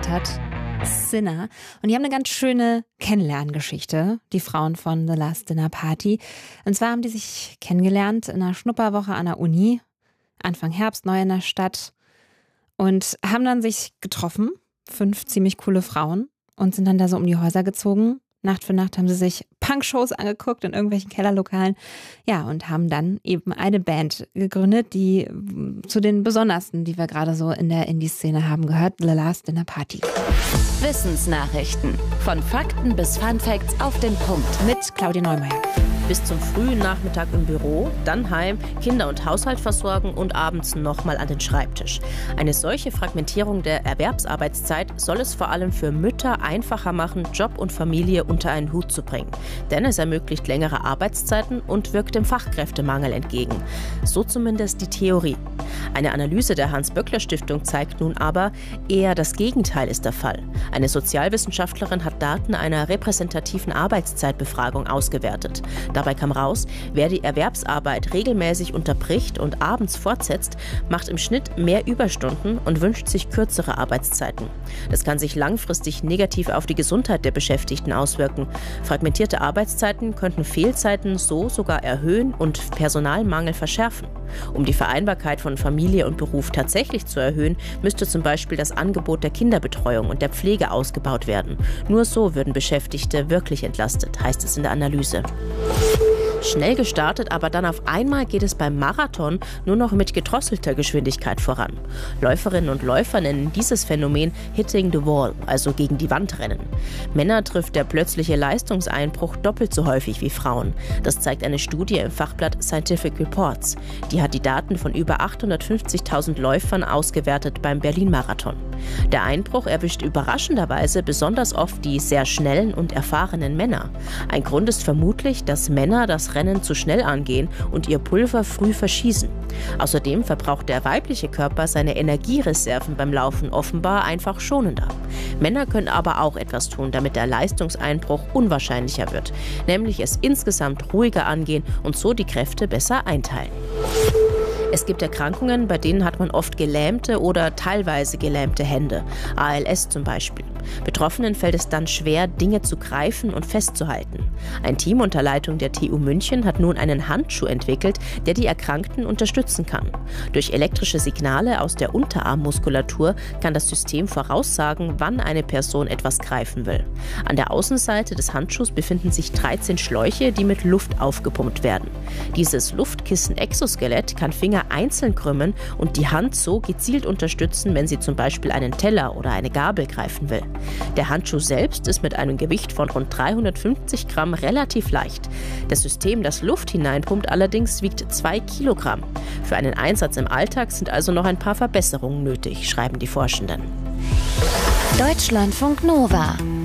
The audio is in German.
gehört hat. Sinner. Und die haben eine ganz schöne Kennenlerngeschichte, die Frauen von The Last Dinner Party. Und zwar haben die sich kennengelernt in einer Schnupperwoche an der Uni, Anfang Herbst, neu in der Stadt. Und haben dann sich getroffen, 5 ziemlich coole Frauen, und sind dann da so um die Häuser gezogen. Nacht für Nacht haben sie sich Punk-Shows angeguckt in irgendwelchen Kellerlokalen. Ja, und haben dann eben eine Band gegründet, die zu den besondersten, die wir gerade so in der Indie-Szene haben, gehört, The Last Dinner Party. Wissensnachrichten. Von Fakten bis Funfacts auf den Punkt. Mit Claudia Neumeier. Bis zum frühen Nachmittag im Büro, dann heim, Kinder und Haushalt versorgen und abends nochmal an den Schreibtisch. Eine solche Fragmentierung der Erwerbsarbeitszeit soll es vor allem für Mütter einfacher machen, Job und Familie unter einen Hut zu bringen. Denn es ermöglicht längere Arbeitszeiten und wirkt dem Fachkräftemangel entgegen. So zumindest die Theorie. Eine Analyse der Hans-Böckler-Stiftung zeigt nun aber, eher das Gegenteil ist der Fall. Eine Sozialwissenschaftlerin hat Daten einer repräsentativen Arbeitszeitbefragung ausgewertet. Dabei kam raus, wer die Erwerbsarbeit regelmäßig unterbricht und abends fortsetzt, macht im Schnitt mehr Überstunden und wünscht sich kürzere Arbeitszeiten. Das kann sich langfristig negativ auf die Gesundheit der Beschäftigten auswirken. Fragmentierte Arbeitszeiten könnten Fehlzeiten so sogar erhöhen und Personalmangel verschärfen. Um die Vereinbarkeit von Familie und Beruf tatsächlich zu erhöhen, müsste zum Beispiel das Angebot der Kinderbetreuung und der Pflege ausgebaut werden. Nur so würden Beschäftigte wirklich entlastet, heißt es in der Analyse. Schnell gestartet, aber dann auf einmal geht es beim Marathon nur noch mit gedrosselter Geschwindigkeit voran. Läuferinnen und Läufer nennen dieses Phänomen Hitting the Wall, also gegen die Wand rennen. Männer trifft der plötzliche Leistungseinbruch doppelt so häufig wie Frauen. Das zeigt eine Studie im Fachblatt Scientific Reports. Die hat die Daten von über 850.000 Läufern ausgewertet beim Berlin-Marathon. Der Einbruch erwischt überraschenderweise besonders oft die sehr schnellen und erfahrenen Männer. Ein Grund ist vermutlich, dass Männer das Rennen zu schnell angehen und ihr Pulver früh verschießen. Außerdem verbraucht der weibliche Körper seine Energiereserven beim Laufen offenbar einfach schonender. Männer können aber auch etwas tun, damit der Leistungseinbruch unwahrscheinlicher wird, nämlich es insgesamt ruhiger angehen und so die Kräfte besser einteilen. Es gibt Erkrankungen, bei denen hat man oft gelähmte oder teilweise gelähmte Hände, ALS zum Beispiel. Betroffenen fällt es dann schwer, Dinge zu greifen und festzuhalten. Ein Team unter Leitung der TU München hat nun einen Handschuh entwickelt, der die Erkrankten unterstützen kann. Durch elektrische Signale aus der Unterarmmuskulatur kann das System voraussagen, wann eine Person etwas greifen will. An der Außenseite des Handschuhs befinden sich 13 Schläuche, die mit Luft aufgepumpt werden. Dieses Luftkissen-Exoskelett kann Finger einzeln krümmen und die Hand so gezielt unterstützen, wenn sie zum Beispiel einen Teller oder eine Gabel greifen will. Der Handschuh selbst ist mit einem Gewicht von rund 350 Gramm relativ leicht. Das System, das Luft hineinpumpt, allerdings wiegt 2 Kilogramm. Für einen Einsatz im Alltag sind also noch ein paar Verbesserungen nötig, schreiben die Forschenden. Deutschlandfunk Nova